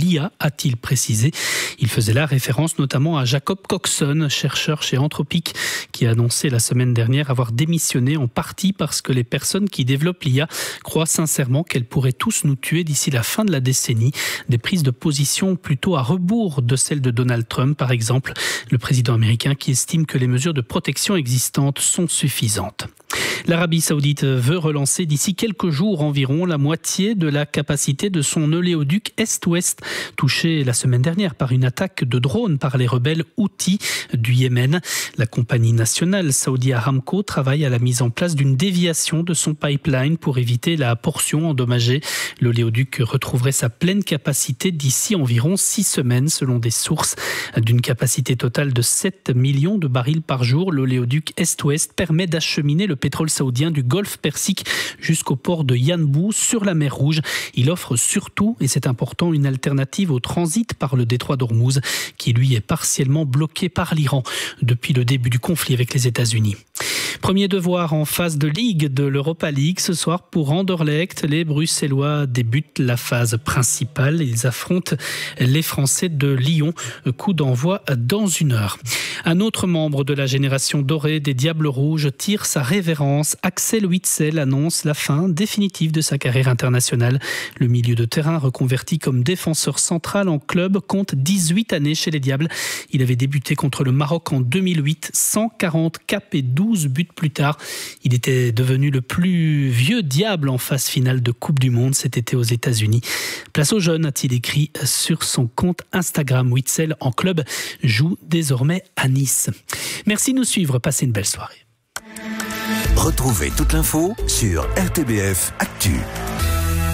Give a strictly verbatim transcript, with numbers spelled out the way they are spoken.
l'I A, a-t-il précisé. Il faisait là référence notamment à Jacob Coxon, chercheur chez Anthropic, qui a annoncé la semaine dernière avoir démissionné en partie parce que les personnes qui développent l'I A croient sincèrement qu'elles pourraient tous nous tuer d'ici la fin de la décennie. Des prises de position plutôt à rebours de celles de Donald Trump, par exemple, le président américain qui estime que les mesures de protection existantes sont suffisantes. L'Arabie Saoudite veut relancer d'ici quelques jours environ la moitié de la capacité de son oléoduc Est-Ouest, touché la semaine dernière par une attaque de drone par les rebelles Houthis du Yémen. La compagnie nationale Saudi Aramco travaille à la mise en place d'une déviation de son pipeline pour éviter la portion endommagée. L'oléoduc retrouverait sa pleine capacité d'ici environ six semaines, selon des sources. D'une capacité totale de sept millions de barils par jour, l'oléoduc Est-Ouest permet d'acheminer le pétrole saoudien du golfe Persique jusqu'au port de Yanbu sur la mer Rouge. Il offre surtout, et c'est important, une alternative au transit par le détroit d'Ormuz qui lui est partiellement bloqué par l'Iran depuis le début du conflit avec les États-Unis. Premier devoir en phase de Ligue de l'Europa League ce soir pour Anderlecht. Les Bruxellois débutent la phase principale. Ils affrontent les Français de Lyon. Coup d'envoi dans une heure. Un autre membre de la génération dorée des Diables Rouges tire sa révérence. Axel Witsel annonce la fin définitive de sa carrière internationale. Le milieu de terrain reconverti comme défenseur central en club compte dix-huit années chez les Diables. Il avait débuté contre le Maroc en deux mille huit, cent quarante caps et douze buts plus tard. Il était devenu le plus vieux Diable en phase finale de Coupe du Monde cet été aux États-Unis. Place aux jeunes, a-t-il écrit sur son compte Instagram. Witsel en club joue désormais à Nice. Merci de nous suivre. Passez une belle soirée. Retrouvez toute l'info sur R T B F Actu.